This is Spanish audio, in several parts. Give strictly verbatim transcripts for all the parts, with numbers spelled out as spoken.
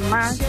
más.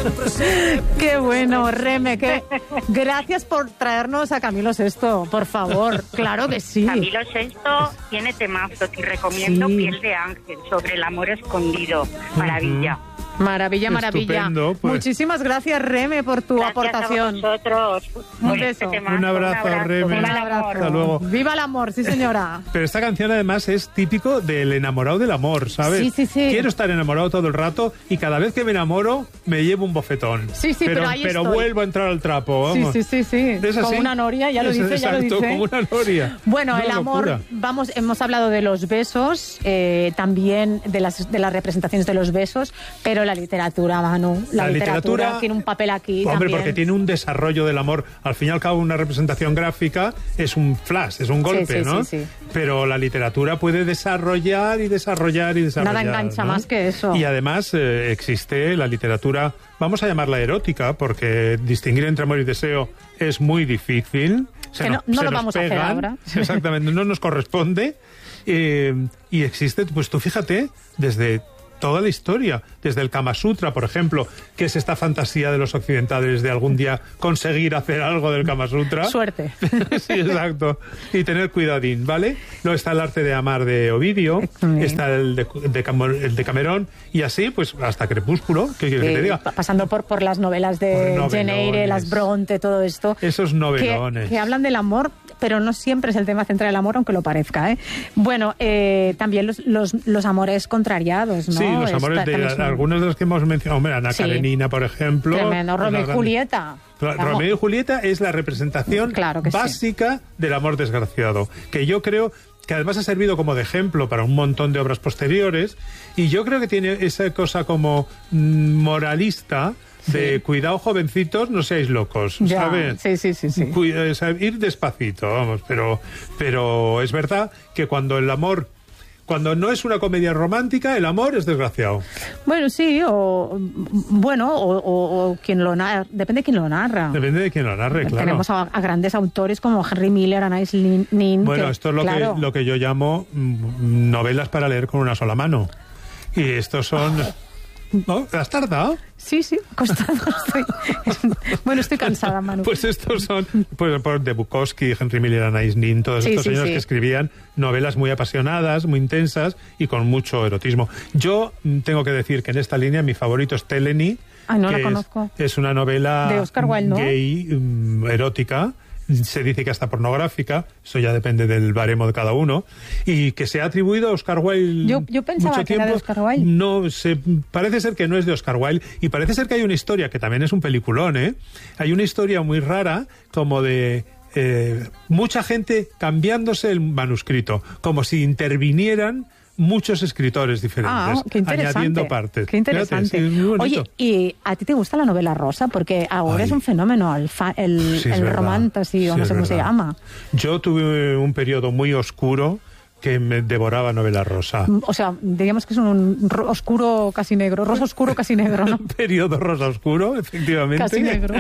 Qué bueno, Reme, que gracias por traernos a Camilo Sesto, por favor, claro que sí. Camilo Sesto tiene temazos y recomiendo Sí. Piel de Ángel sobre el amor escondido. Maravilla. Maravilla, maravilla. Estupendo, pues. Muchísimas gracias, Reme, por tu Gracias aportación. a vosotros. Un por beso. este temazo. Un abrazo, Reme. Viva Un el amor. abrazo. Hasta luego. Viva el amor, sí señora. Pero esta canción además es típico del enamorado del amor, ¿sabes? Sí, sí, sí. Quiero estar enamorado todo el rato y cada vez que me enamoro me llevo un bofetón. Sí, sí, pero ahí estoy. vuelvo a entrar al trapo, Sí, vamos. sí, sí, sí. ¿Es así? Como una noria, ya lo Es dice, ya lo exacto, dice. como una noria. Bueno, Una el amor, locura. vamos, hemos hablado de los besos, eh, también de las, de las representaciones de los besos, pero la literatura, Manu, la, La literatura, literatura tiene un papel aquí Hombre, también. porque tiene un desarrollo del amor. Al fin y al cabo, una representación gráfica es un flash, es un golpe, sí, ¿no? sí, sí. Pero la literatura puede desarrollar y desarrollar y desarrollar. Nada engancha ¿no? más que eso. Y además eh, existe la literatura, vamos a llamarla erótica, porque distinguir entre amor y deseo es muy difícil. Se Que nos- no- no se lo nos vamos a hacer pegan. ahora. Exactamente, no nos corresponde. Eh, y existe, pues tú fíjate, desde toda la historia, desde el Kama Sutra, por ejemplo, que es esta fantasía de los occidentales de algún día conseguir hacer algo del Kama Sutra. Suerte. Sí, exacto. Y tener cuidadín, ¿vale? Luego está el arte de amar de Ovidio, También. está el de, de Camo- el de Camerón, y así, pues, hasta Crepúsculo. ¿Qué quieres que te Eh, diga? pa- pasando por, por las novelas de Por Jane Eyre, novelones. las Bronte, todo esto. Esos que, novelones. que hablan del amor, pero no siempre es el tema central del amor, aunque lo parezca, ¿eh? Bueno, eh, también los, los, los amores contrariados, ¿no? Sí, los amores Esta- de también son algunos de los que hemos mencionado. Hombre, Ana Sí. Karenina, por ejemplo. Tremendo. Una Romeo y gran- Julieta. Ra- Vamos. Romeo y Julieta es la representación Claro que sí. básica del amor desgraciado, que yo creo que además ha servido como de ejemplo para un montón de obras posteriores, y yo creo que tiene esa cosa como mm, moralista de Sí. cuidado, jovencitos, no seáis locos, Ya, ¿sabes? sí, sí, sí, sí. Cuida- o sea, ir despacito, vamos, pero, pero es verdad que cuando el amor, cuando no es una comedia romántica, el amor es desgraciado. Bueno, sí, o bueno, o, o- o quien lo narra, depende de quién lo narra. Depende de quién lo narre, claro. Tenemos a, a grandes autores como Henry Miller, Anais Nin. Nin, Bueno, que, esto es lo, claro, que, lo que yo llamo mm, novelas para leer con una sola mano. Y estos son... ¿No? ¿Has tardado? Sí, sí, costado estoy. Bueno, estoy cansada, Manu. Pues estos son pues, por de Bukowski, Henry Miller, Anais Nin, todos Sí, estos sí, señores sí. que escribían novelas muy apasionadas, muy intensas y con mucho erotismo. Yo mm, tengo que decir que en esta línea mi favorito es Teleny. Ay, no la que es- conozco. Es, una novela De Oscar Wilde, ¿no? gay, mm, erótica. Se dice que hasta pornográfica, eso ya depende del baremo de cada uno, y que se ha atribuido a Oscar Wilde. Yo- yo pensaba mucho que era de tiempo. Oscar Wilde. No, se, parece ser que no es de Oscar Wilde, y parece ser que hay una historia, que también es un peliculón, ¿eh? Hay una historia muy rara, como de eh, mucha gente cambiándose el manuscrito, como si intervinieran muchos escritores diferentes, Ah, qué interesante. añadiendo partes. Qué interesante. Fíjate, sí, es muy bonito. Oye, ¿y a ti te gusta la novela rosa? Porque ahora Ay. es un fenómeno, el, fa- el, Sí, es el verdad. romantasy, o Sí, no es sé cómo se verdad. llama. Yo tuve un periodo muy oscuro que me devoraba novela rosa. O sea, diríamos que es un ro- oscuro casi negro, rosa oscuro casi negro, ¿no? Periodo rosa oscuro, efectivamente. Casi negro.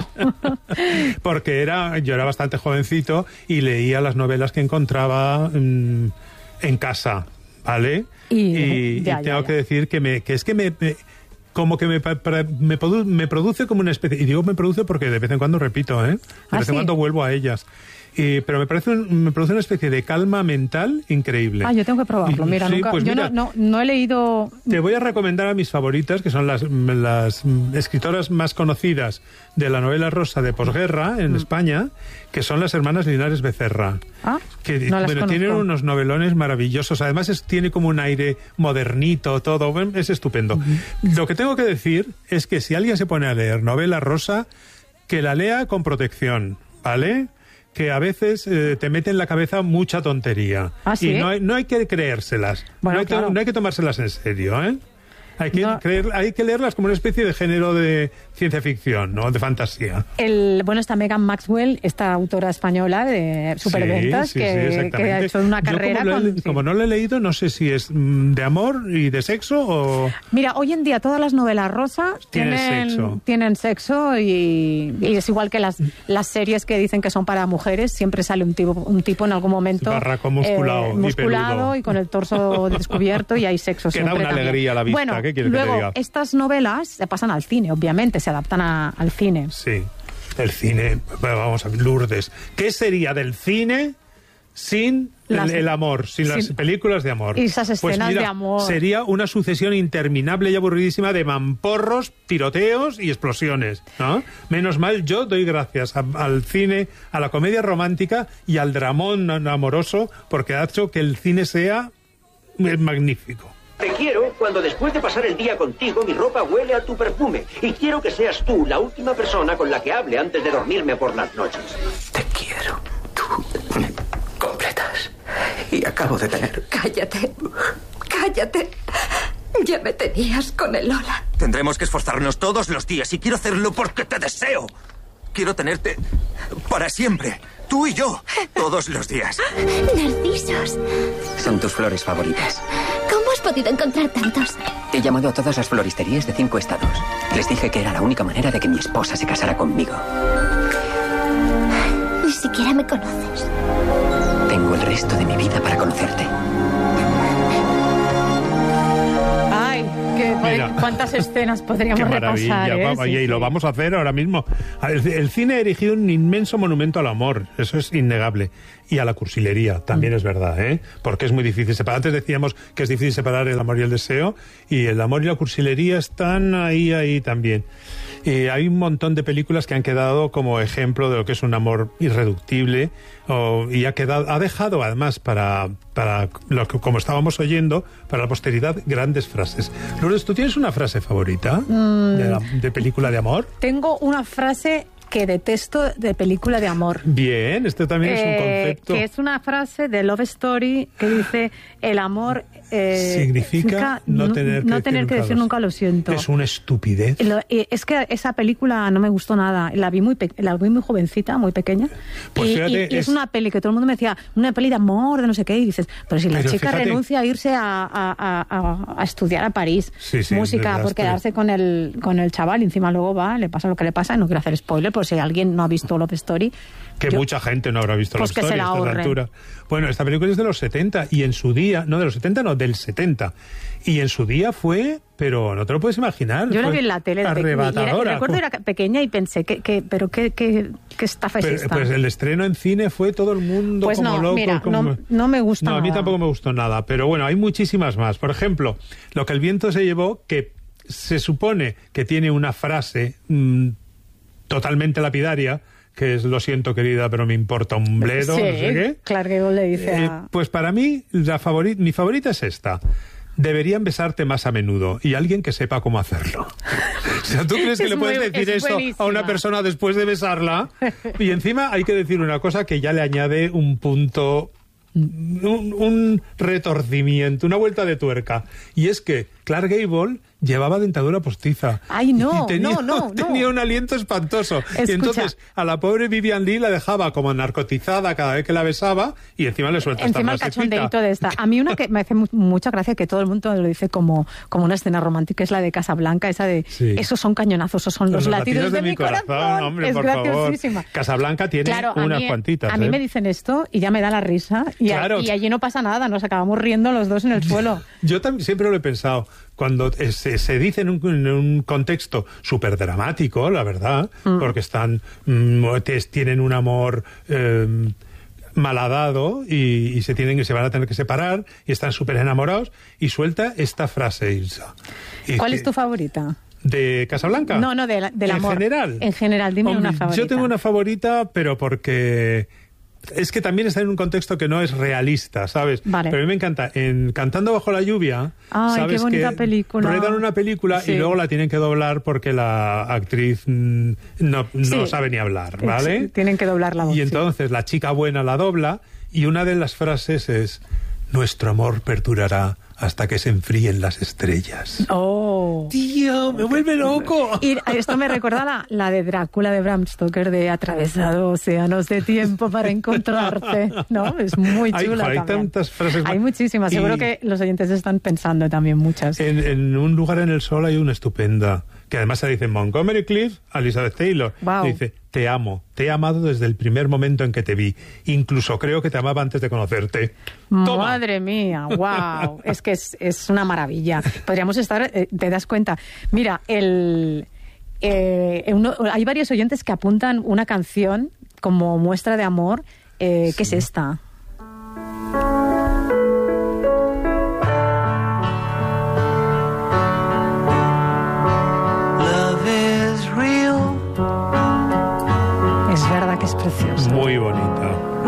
Porque era, yo era bastante jovencito y leía las novelas que encontraba mm, en casa, ¿vale? Y- y ya, ya, tengo ya. que decir que me, que es que me, me- como que me, pa- para- me, produ- me produce como una especie, y digo me produce porque de vez en cuando repito, ¿eh? De ¿Ah, vez en sí? cuando vuelvo a ellas. Y- pero me parece un- me produce una especie de calma mental increíble. Ah, yo tengo que probarlo. Y- Mira, sí, nunca, pues yo mira, no, no, no he leído. te voy a recomendar a mis favoritas, que son las, las mm, escritoras más conocidas de la novela rosa de posguerra en España, que son las hermanas Linares Becerra. Ah, Que no las bueno, conozco. tienen unos novelones maravillosos. Además, es- tiene como un aire modernito, todo. Bueno, es estupendo. Lo que tengo que decir es que si alguien se pone a leer novela rosa, que la lea con protección, ¿vale? Que a veces eh, te mete en la cabeza mucha tontería. ¿Ah, sí? Y no hay, no hay que creérselas. Bueno, no, hay que, claro. no hay que tomárselas en serio, ¿eh? Hay que, No. creer, hay que leerlas como una especie de género de ciencia ficción, ¿no? De fantasía. El, bueno, está Megan Maxwell, esta autora española de superventas, Sí, sí, que, sí, que exactamente. ha hecho una Yo carrera como, lo he- con... sí. como no lo he leído, no sé si es mm, de amor y de sexo o... Mira, hoy en día todas las novelas rosas Tienen tienen sexo. tienen sexo y, y es igual que las, las series que dicen que son para mujeres, siempre sale un tipo un tipo en algún momento Barraco musculado y musculado peludo. y con el torso descubierto y hay sexo Que da siempre una también. alegría a la vista, Bueno, ¿qué ¿qué quieres Luego, que te diga? estas novelas se pasan al cine, obviamente, se adaptan a, al cine. Sí, el cine, bueno, vamos a ver, Lourdes, ¿qué sería del cine sin Las- el, el amor, sin, sin- las películas de amor? y esas escenas Pues mira, de amor. Sería una sucesión interminable y aburridísima de mamporros, tiroteos y explosiones, ¿no? Menos mal, yo doy gracias a- al cine, a la comedia romántica y al dramón amoroso, porque ha hecho que el cine sea eh, magnífico. Te quiero cuando después de pasar el día contigo mi ropa huele a tu perfume. Y quiero que seas tú la última persona con la que hable antes de dormirme por las noches. Te quiero. Tú me completas. Y acabo de tener... Cállate. Cállate. Ya me tenías con el Lola. Tendremos que esforzarnos todos los días y quiero hacerlo porque te deseo. Quiero tenerte para siempre. Tú y yo. Todos los días. Narcisos. Son tus flores favoritas. ¿Cómo has podido encontrar tantos? He llamado a todas las floristerías de cinco estados. Les dije que era la única manera de que mi esposa se casara conmigo. Ni siquiera me conoces. Tengo el resto de mi vida para conocerte. Ay, qué, Mira. cuántas escenas podríamos Qué maravilla, repasar, ¿eh? vamos, Sí, y lo sí. vamos a hacer ahora mismo. El, el cine ha erigido un inmenso monumento al amor, eso es innegable. Y a la cursilería, también Mm. es verdad, ¿eh? Porque es muy difícil separar. Antes decíamos que es difícil separar el amor y el deseo, y el amor y la cursilería están ahí, ahí también. Y hay un montón de películas que han quedado como ejemplo de lo que es un amor irreductible, o- y ha quedado, ha dejado además para, para lo que, como estábamos oyendo, para la posteridad, grandes frases. Lourdes, ¿tú tienes una frase favorita de, la- de película de amor? Tengo una frase que detesto de película de amor. Bien, este también es un Eh, concepto. que es una frase de Love Story que dice el amor eh, Significa no tener que no decir tener que nunca decir lo- nunca lo siento. Es una estupidez. Lo- eh, es que esa película no me gustó nada. La vi muy pe- la vi muy jovencita, muy pequeña. Pues y, fíjate, y- y es... es- una peli que todo el mundo me decía, una peli de amor, de no sé qué, y dices, pero si la Pero chica fíjate- renuncia a irse a, a- a- a- a estudiar a París Sí, sí, música por desastre. quedarse con el, con el chaval, y encima luego va, le pasa lo que le pasa, y no quiero hacer spoiler, por si alguien no ha visto Love Story. Que Yo- mucha gente no habrá visto Pues la que se historia la a esta ahorren. altura. Bueno, esta película es de los setenta y en su día, no de los setenta, no, del setenta. Y en su día fue, pero no te lo puedes imaginar. Yo la fue vi en la tele de pequeña, y era- y arrebatadora. recuerdo era pequeña y pensé, que, que, pero qué, qué, qué estafa es Pero, esta. pues el estreno en cine fue todo el mundo Pues como no, loco. mira, como- no- no me gusta No, a mí nada. tampoco me gustó nada. Pero bueno, hay muchísimas más. Por ejemplo, Lo que el viento se llevó, que se supone que tiene una frase mm, totalmente lapidaria, que es lo siento querida, pero me importa un bledo, sí, no sé qué. Clark Gable le dice Eh, a... pues para mí, la favori- mi favorita es esta. Deberían besarte más a menudo y alguien que sepa cómo hacerlo. O sea, ¿tú crees que Es le puedes muy- decir es eso a buenísima. una persona después de besarla? Y encima hay que decir una cosa que ya le añade un punto, un, un retorcimiento, una vuelta de tuerca. Y es que Clark Gable llevaba dentadura postiza. Ay, no, Y tenía, no, no, no. tenía un aliento espantoso. Escucha. Y entonces a la pobre Vivian Lee la dejaba como narcotizada cada vez que la besaba y encima le suelta Encima el esta frasecita. cachondeíto de esta. A mí una que me hace mu- mucha gracia, que todo el mundo lo dice como, como una escena romántica, es la de Casablanca, esa de Sí. esos son cañonazos, esos son los, latidos, de, mi corazón. hombre, es por favor. graciosísima. Casablanca tiene Claro, a unas mí, cuantitas. a mí ¿eh? me dicen esto y ya me da la risa y, a- Claro. y allí no pasa nada, nos acabamos riendo los dos en el suelo. Yo también siempre lo he pensado. Cuando eh, se, se dice en un, en un contexto súper dramático, la verdad, Mm. porque están mm, te- tienen un amor eh, malhadado y, y se tienen se van a tener que separar y están súper enamorados, y suelta esta frase, Ilsa. Y ¿Cuál que- es tu favorita? ¿De Casablanca? No, no, de la- del ¿En amor. general? En general, dime Hombre, una favorita. Yo tengo una favorita, pero porque... Es que también está en un contexto que no es realista, ¿sabes? Vale. Pero a mí me encanta. En Cantando bajo la lluvia, Ay, ¿sabes? qué bonita que película. ruedan una película Sí. y luego la tienen que doblar porque la actriz mm, no, no Sí. sabe ni hablar, Eh, ¿vale? sí, tienen que doblar la voz. Y sí. entonces la chica buena la dobla y una de las frases es: nuestro amor perdurará hasta que se enfríen las estrellas. Oh. ¡Tío, me vuelve loco! Y esto me recuerda la, la de Drácula de Bram Stoker, de atravesado océanos de tiempo para encontrarte, ¿no? Es muy Hay- chula hay también. tantas frases Hay ma- muchísimas, y- seguro que los oyentes están pensando también muchas. En, en Un lugar en el sol hay una estupenda que además se dice en Montgomery Cliff a Elizabeth Taylor. Wow. Dice, te amo, te he amado desde el primer momento en que te vi. Incluso creo que te amaba antes de conocerte. ¡Toma! Madre mía, wow. Es que es, es una maravilla. Podríamos estar, eh, te das cuenta. Mira, el, eh, uno, hay varios oyentes que apuntan una canción como muestra de amor. Eh, sí. ¿Qué es esta? Es verdad que es preciosa. Muy bonita.